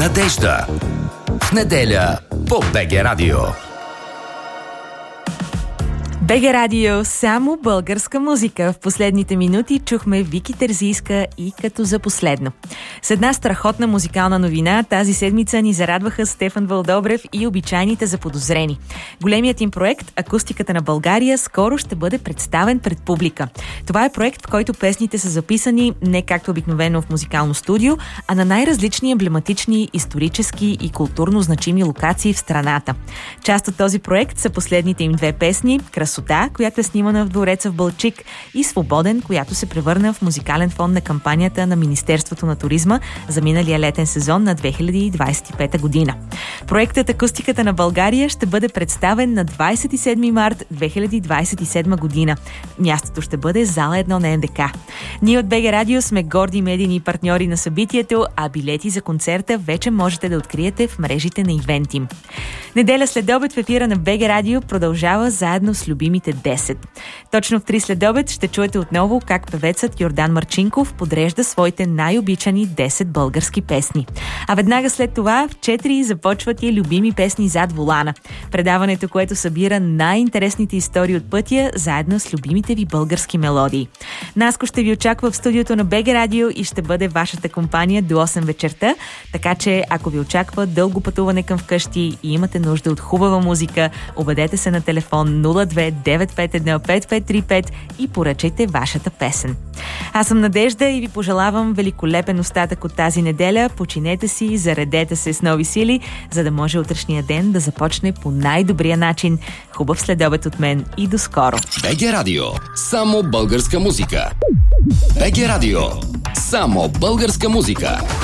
Надежда. В неделя по БГ Радио. БГ Радио, само българска музика. В последните минути чухме Вики Терзийска и Като за последно. С една страхотна музикална новина тази седмица ни зарадваха Стефан Вълдобрев и обичайните заподозрени. Големият им проект "Акустиката на България" скоро ще бъде представен пред публика. Това е проект, в който песните са записани не както обикновено в музикално студио, а на най-различни емблематични, исторически и културно значими локации в страната. Част от този проект са последните им две песни "Красота", която е снимана в двореца в Балчик, и "Свободен", която се превърна в музикален фон на кампанията на Министерството на туризма за миналия летен сезон на 2025 година. Проектът "Акустиката на България" ще бъде представен на 27 март 2027 година. Мястото ще бъде зала 1 на НДК. Ние от БГ Радио сме горди медийни партньори на събитието, а билети за концерта вече можете да откриете в мрежите на Ивентим. Неделя следобед в ефира на БГ Радио продължава заедно с любимите 10. Точно в 3 следобед ще чуете отново как певецът Йордан Марчинков подрежда своите най-обичани 10 български песни. А веднага след това в 4 започват и любими песни зад волана. Предаването, което събира най-интересните истории от пътя, заедно с любимите ви български мелодии. Наско ще ви очаква в студиото на БГ Радио и ще бъде вашата компания до 8 вечерта, така че ако ви очаква дълго пътуване към вкъщи и имате нужда от хубава музика, обадете се на телефон 02-951-5535 и поръчайте вашата песен. Аз съм Надежда и ви пожелавам великолепен остатък от тази неделя. Починете си, заредете се с нови сили, за да може утрешния ден да започне по най-добрия начин. Хубав следобед от мен и до скоро. БГ Радио. Само българска музика. БГ Радио. Само българска музика.